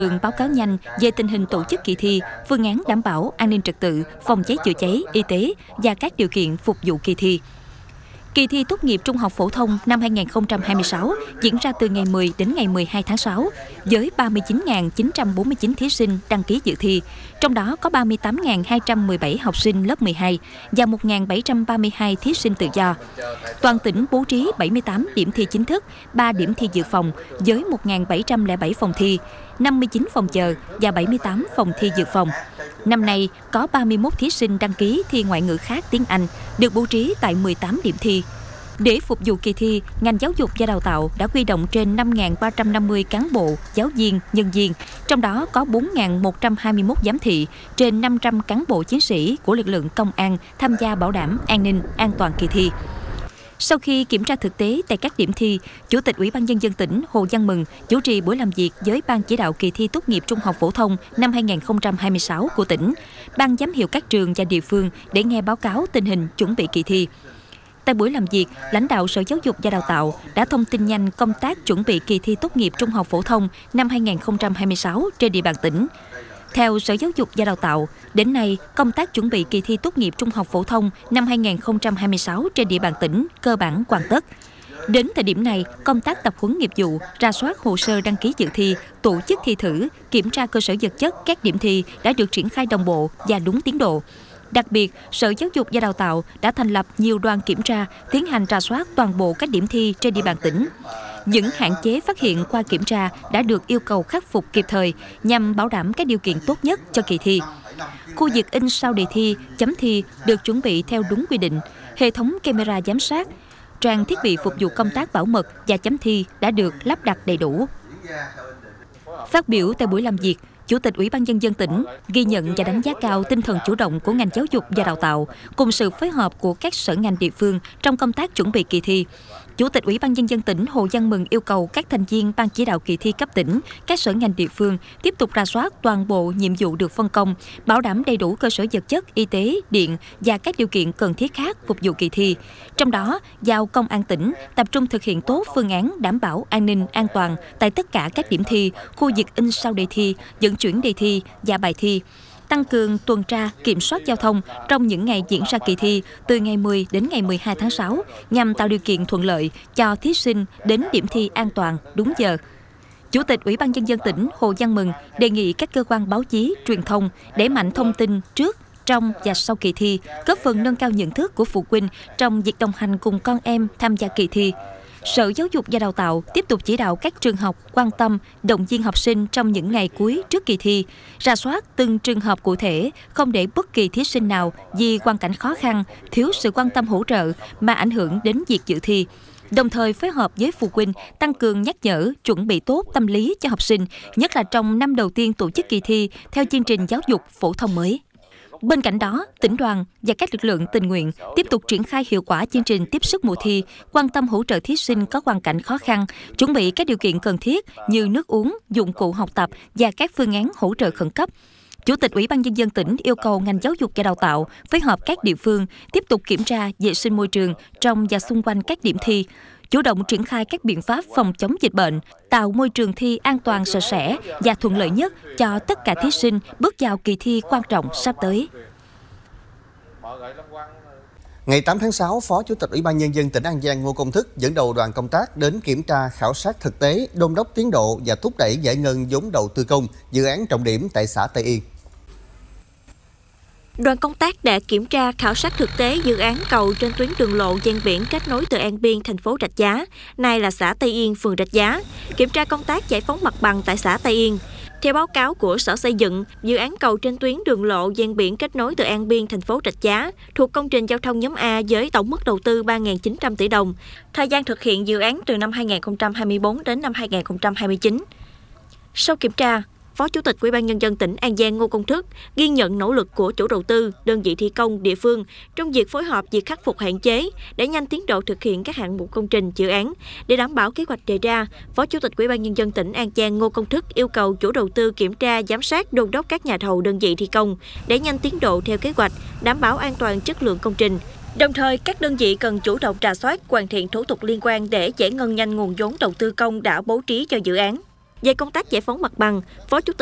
báo cáo nhanh về tình hình tổ chức kỳ thi, phương án đảm bảo an ninh trật tự, phòng cháy chữa cháy, y tế và các điều kiện phục vụ kỳ thi. Kỳ thi tốt nghiệp trung học phổ thông năm 2026 diễn ra từ ngày 10 đến ngày 12 tháng 6 với 39.949 thí sinh đăng ký dự thi, trong đó có 38.217 học sinh lớp 12 và 1.732 thí sinh tự do. Toàn tỉnh bố trí 78 điểm thi chính thức, 3 điểm thi dự phòng với 1.707 phòng thi, 59 phòng chờ và 78 phòng thi dự phòng. Năm nay, có 31 thí sinh đăng ký thi ngoại ngữ khác tiếng Anh, được bố trí tại 18 điểm thi. Để phục vụ kỳ thi, ngành giáo dục và đào tạo đã huy động trên 5.350 cán bộ, giáo viên, nhân viên, trong đó có 4.121 giám thị, trên 500 cán bộ chiến sĩ của lực lượng công an tham gia bảo đảm an ninh, an toàn kỳ thi. Sau khi kiểm tra thực tế tại các điểm thi, Chủ tịch Ủy ban Nhân dân tỉnh Hồ Văn Mừng chủ trì buổi làm việc với Ban chỉ đạo kỳ thi tốt nghiệp trung học phổ thông năm 2026 của tỉnh, Ban giám hiệu các trường và địa phương để nghe báo cáo tình hình chuẩn bị kỳ thi. Tại buổi làm việc, lãnh đạo Sở Giáo dục và Đào tạo đã thông tin nhanh công tác chuẩn bị kỳ thi tốt nghiệp trung học phổ thông năm 2026 trên địa bàn tỉnh. Theo Sở Giáo dục và Đào tạo, đến nay, công tác chuẩn bị kỳ thi tốt nghiệp trung học phổ thông năm 2026 trên địa bàn tỉnh cơ bản hoàn tất. Đến thời điểm này, công tác tập huấn nghiệp vụ, rà soát hồ sơ đăng ký dự thi, tổ chức thi thử, kiểm tra cơ sở vật chất các điểm thi đã được triển khai đồng bộ và đúng tiến độ. Đặc biệt, Sở Giáo dục và Đào tạo đã thành lập nhiều đoàn kiểm tra, tiến hành rà soát toàn bộ các điểm thi trên địa bàn tỉnh. Những hạn chế phát hiện qua kiểm tra đã được yêu cầu khắc phục kịp thời nhằm bảo đảm các điều kiện tốt nhất cho kỳ thi. Khu vực in sao đề thi, chấm thi được chuẩn bị theo đúng quy định, hệ thống camera giám sát, trang thiết bị phục vụ công tác bảo mật và chấm thi đã được lắp đặt đầy đủ. Phát biểu tại buổi làm việc, Chủ tịch Ủy ban Nhân dân tỉnh ghi nhận và đánh giá cao tinh thần chủ động của ngành giáo dục và đào tạo cùng sự phối hợp của các sở ngành địa phương trong công tác chuẩn bị kỳ thi. Chủ tịch Ủy ban Nhân dân tỉnh Hồ Văn Mừng yêu cầu các thành viên Ban chỉ đạo kỳ thi cấp tỉnh, các sở ngành địa phương tiếp tục rà soát toàn bộ nhiệm vụ được phân công, bảo đảm đầy đủ cơ sở vật chất, y tế, điện và các điều kiện cần thiết khác phục vụ kỳ thi. Trong đó, giao Công an tỉnh tập trung thực hiện tốt phương án đảm bảo an ninh, an toàn tại tất cả các điểm thi, khu vực in sao đề thi, vận chuyển đề thi và bài thi. Tăng cường tuần tra, kiểm soát giao thông trong những ngày diễn ra kỳ thi từ ngày 10 đến ngày 12 tháng 6 nhằm tạo điều kiện thuận lợi cho thí sinh đến điểm thi an toàn, đúng giờ. Chủ tịch Ủy ban Nhân dân tỉnh Hồ Văn Mừng đề nghị các cơ quan báo chí, truyền thông đẩy mạnh thông tin trước, trong và sau kỳ thi, góp phần nâng cao nhận thức của phụ huynh trong việc đồng hành cùng con em tham gia kỳ thi. Sở Giáo dục và Đào tạo tiếp tục chỉ đạo các trường học quan tâm, động viên học sinh trong những ngày cuối trước kỳ thi, rà soát từng trường hợp cụ thể, không để bất kỳ thí sinh nào vì hoàn cảnh khó khăn, thiếu sự quan tâm hỗ trợ mà ảnh hưởng đến việc dự thi. Đồng thời phối hợp với phụ huynh tăng cường nhắc nhở, chuẩn bị tốt tâm lý cho học sinh, nhất là trong năm đầu tiên tổ chức kỳ thi theo chương trình giáo dục phổ thông mới. Bên cạnh đó, tỉnh đoàn và các lực lượng tình nguyện tiếp tục triển khai hiệu quả chương trình tiếp sức mùa thi, quan tâm hỗ trợ thí sinh có hoàn cảnh khó khăn, chuẩn bị các điều kiện cần thiết như nước uống, dụng cụ học tập và các phương án hỗ trợ khẩn cấp. Chủ tịch Ủy ban Nhân dân tỉnh yêu cầu ngành giáo dục và đào tạo phối hợp các địa phương tiếp tục kiểm tra vệ sinh môi trường trong và xung quanh các điểm thi, chủ động triển khai các biện pháp phòng chống dịch bệnh, tạo môi trường thi an toàn, sạch sẽ và thuận lợi nhất cho tất cả thí sinh bước vào kỳ thi quan trọng sắp tới. Ngày 8 tháng 6, Phó Chủ tịch Ủy ban Nhân dân tỉnh An Giang Ngô Công Thức dẫn đầu đoàn công tác đến kiểm tra khảo sát thực tế, đôn đốc tiến độ và thúc đẩy giải ngân vốn đầu tư công, dự án trọng điểm tại xã Tây Yên. Đoàn công tác đã kiểm tra khảo sát thực tế dự án cầu trên tuyến đường lộ ven biển kết nối từ An Biên, thành phố Rạch Giá, nay là xã Tây Yên, phường Rạch Giá, kiểm tra công tác giải phóng mặt bằng tại xã Tây Yên. Theo báo cáo của Sở Xây dựng, dự án cầu trên tuyến đường lộ ven biển kết nối từ An Biên, thành phố Rạch Giá thuộc công trình giao thông nhóm A với tổng mức đầu tư 3.900 tỷ đồng. Thời gian thực hiện dự án từ năm 2024 đến năm 2029. Sau kiểm tra, Phó Chủ tịch Ủy ban Nhân dân tỉnh An Giang Ngô Công Thức ghi nhận nỗ lực của chủ đầu tư, đơn vị thi công, địa phương trong việc phối hợp việc khắc phục hạn chế để nhanh tiến độ thực hiện các hạng mục công trình dự án. Để đảm bảo kế hoạch đề ra, Phó Chủ tịch Ủy ban Nhân dân tỉnh An Giang Ngô Công Thức yêu cầu chủ đầu tư kiểm tra, giám sát, đôn đốc các nhà thầu, đơn vị thi công để nhanh tiến độ theo kế hoạch, đảm bảo an toàn chất lượng công trình. Đồng thời, các đơn vị cần chủ động rà soát, hoàn thiện thủ tục liên quan để giải ngân nhanh nguồn vốn đầu tư công đã bố trí cho dự án. Về công tác giải phóng mặt bằng, Phó Chủ tịch